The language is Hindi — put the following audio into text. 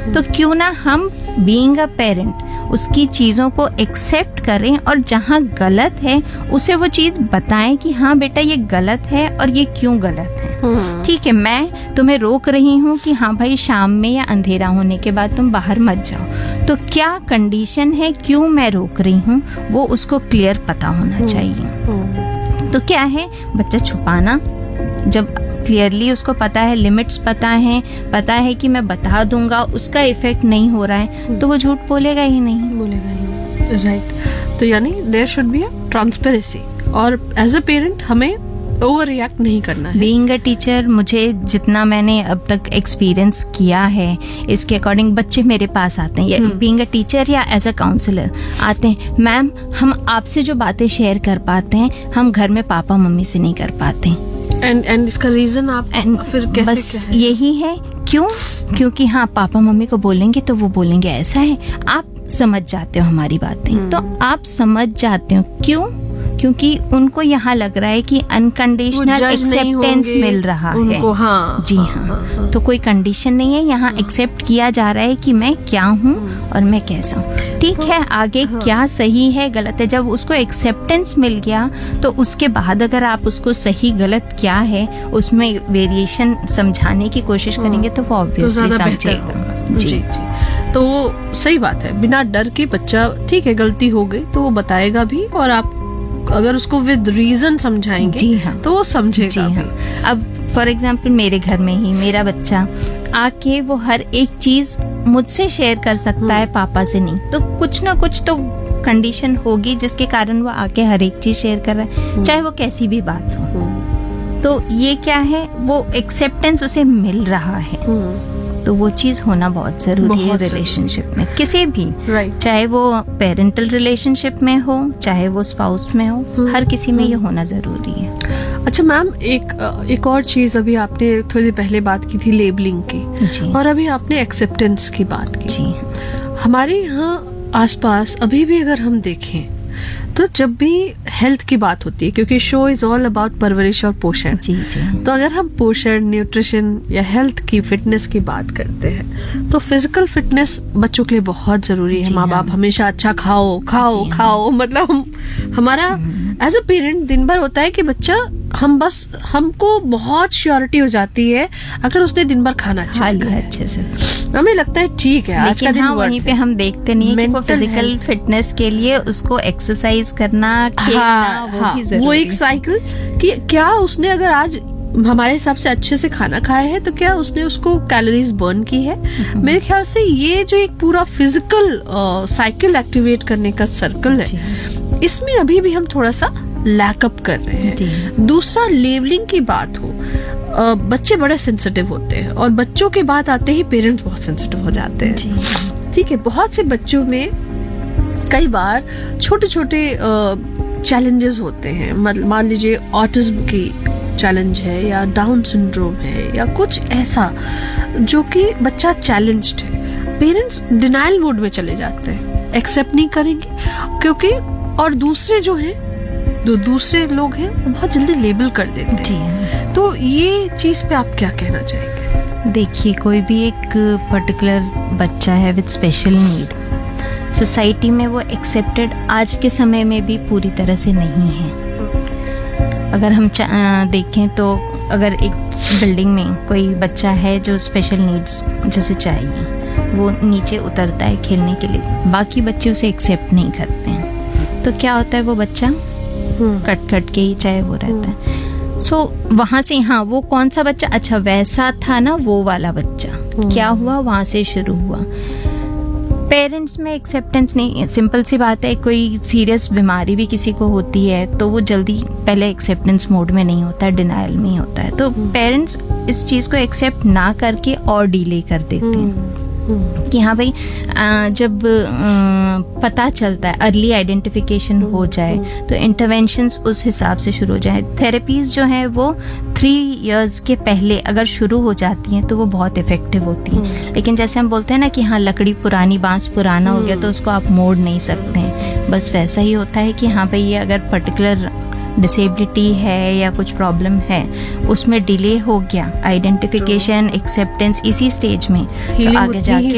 तो क्यों ना हम बीइंग अ पेरेंट उसकी चीज़ों को एक्सेप्ट करें और जहाँ गलत है उसे वो चीज़ बताएं कि हाँ बेटा ये गलत है और ये क्यों गलत है। ठीक है, मैं तुम्हें रोक रही हूँ कि हाँ भाई शाम में या अंधेरा होने के बाद तुम बाहर मत जाओ, तो क्या कंडीशन है, क्यों मैं रोक रही हूँ, वो उसको क्लियर पता होना चाहिए। तो क्या है बच्चा छुपाना, जब क्लियरली उसको पता है, लिमिट्स पता है कि मैं बता दूंगा उसका इफेक्ट नहीं हो रहा है, तो वो झूठ बोलेगा ही नहीं। राइट। तो यानी there should be a transparency और एज अ पेरेंट हमें ओवर रिएक्ट नहीं करना है। बीइंग अ टीचर, मुझे जितना मैंने अब तक एक्सपीरियंस किया है इसके अकॉर्डिंग बच्चे मेरे पास आते हैं, बीइंग अ टीचर या एज अ काउंसलर आते हैं, मैम हम आपसे जो बातें शेयर कर पाते हैं हम घर में पापा मम्मी से नहीं कर पाते। एंड इसका रीजन आप फिर कैसे बस क्या है? यही है, क्योंकि हाँ पापा मम्मी को बोलेंगे तो वो बोलेंगे ऐसा है, आप समझ जाते हो हमारी बातें, तो आप समझ जाते हो क्योंकि उनको यहाँ लग रहा है कि अनकंडीशनल एक्सेप्टेंस मिल रहा है। हाँ, जी हाँ, तो कोई कंडीशन नहीं है, यहाँ एक्सेप्ट किया जा रहा है कि मैं क्या हूँ और मैं कैसा हूँ। ठीक है, आगे क्या सही है गलत है, जब उसको एक्सेप्टेंस मिल गया तो उसके बाद अगर आप उसको सही गलत क्या है उसमें वेरिएशन समझाने की कोशिश करेंगे तो वो ऑब्वियसली समझेगा। जी। तो वो सही बात है, बिना डर के बच्चा ठीक है गलती हो गई तो वो बताएगा भी, और आप अगर उसको विद रीजन समझाएंगे जी हाँ, तो वो समझेगा। जी हाँ। अब फॉर एग्जाम्पल मेरे घर में ही मेरा बच्चा आके वो हर एक चीज मुझसे शेयर कर सकता है, पापा से नहीं, तो कुछ ना कुछ तो कंडीशन होगी जिसके कारण वो आके हर एक चीज शेयर कर रहा है, चाहे वो कैसी भी बात हो। तो ये क्या है, वो एक्सेप्टेंस उसे मिल रहा है, तो वो चीज होना बहुत जरूरी है रिलेशनशिप में, किसी भी, चाहे वो पेरेंटल रिलेशनशिप में हो चाहे वो स्पाउस में हो, हर किसी में ये होना जरूरी है। अच्छा मैम, एक और चीज, अभी आपने थोड़ी देर पहले बात की थी लेबलिंग की, और अभी आपने एक्सेप्टेंस की बात की। जी। हमारे यहाँ आसपास अभी भी अगर हम देखें तो जब भी हेल्थ की बात होती है, क्योंकि शो इज ऑल अबाउट परवरिश और पोषण, जी जी, तो अगर हम पोषण, न्यूट्रिशन या हेल्थ की, फिटनेस की बात करते हैं तो फिजिकल फिटनेस बच्चों के लिए बहुत जरूरी है। माँ बाप हमेशा अच्छा खाओ, मतलब हमारा एज अ पेरेंट दिन भर होता है कि बच्चा, हमको बहुत श्योरिटी हो जाती है अगर उसने दिन भर खाना अच्छे से, हमें लगता है ठीक है आज का दिन। हाँ, वहीं पे हम देखते नहीं है कि वो फिजिकल फिटनेस के लिए उसको एक्सरसाइज करना, खेलना, वो एक साइकिल कि क्या उसने अगर आज हमारे हिसाब से अच्छे से खाना खाया है तो क्या उसने उसको कैलोरीज बर्न की है। मेरे ख्याल से ये जो एक पूरा फिजिकल साइकिल एक्टिवेट करने का सर्कल है, इसमें अभी भी हम थोड़ा सा लैकअप कर रहे हैं। दूसरा, लेबलिंग की बात हो, बच्चे बड़े सेंसिटिव होते हैं और बच्चों के बात आते ही पेरेंट्स बहुत सेंसिटिव हो जाते हैं। ठीक है, बहुत से बच्चों में कई बार छोटे छोटे चैलेंजेस होते हैं, मतलब मान लीजिए ऑटिज्म की चैलेंज है या डाउन सिंड्रोम है या कुछ ऐसा जो कि बच्चा चैलेंज्ड है, पेरेंट्स डिनायल मोड में चले जाते हैं, एक्सेप्ट नहीं करेंगे क्योंकि, और दूसरे जो हैं, दूसरे लोग हैं वो बहुत जल्दी लेबल कर देते हैं। तो ये चीज पे आप क्या कहना चाहेंगे? देखिए, कोई भी एक पर्टिकुलर बच्चा है विद स्पेशल नीड, सोसाइटी में वो एक्सेप्टेड आज के समय में भी पूरी तरह से नहीं है। अगर हम देखें तो अगर एक बिल्डिंग में कोई बच्चा है जो स्पेशल नीड्स जैसे चाहिए, वो नीचे उतरता है खेलने के लिए, बाकी बच्चे उसे एक्सेप्ट नहीं करते हैं, तो क्या होता है, वो बच्चा कट के ही चाहे वो रहता है। सो वहां से, हाँ, वो कौन सा बच्चा, अच्छा वैसा था ना वो वाला बच्चा, क्या हुआ, वहां से शुरू हुआ। पेरेंट्स में एक्सेप्टेंस नहीं, सिंपल सी बात है, कोई सीरियस बीमारी भी किसी को होती है तो वो जल्दी पहले एक्सेप्टेंस मोड में नहीं होता है, डिनायल में ही होता है, तो पेरेंट्स इस चीज को एक्सेप्ट ना करके और डिले कर देते हैं कि हाँ भाई, जब पता चलता है, अर्ली आइडेंटिफिकेशन हो जाए तो इंटरवेंशंस उस हिसाब से शुरू हो जाए। थेरेपीज जो है वो 3 इयर्स के पहले अगर शुरू हो जाती हैं तो वो बहुत इफेक्टिव होती हैं। लेकिन जैसे हम बोलते हैं ना कि हाँ लकड़ी पुरानी, बांस पुराना हो गया तो उसको आप मोड़ नहीं सकते हैं, बस वैसा ही होता है कि हाँ भाई ये अगर पर्टिकुलर डिसेबिलिटी है या कुछ प्रॉब्लम है, उसमें डिले हो गया आइडेंटिफिकेशन, एक्सेप्टेंस इसी स्टेज में, तो आगे जाके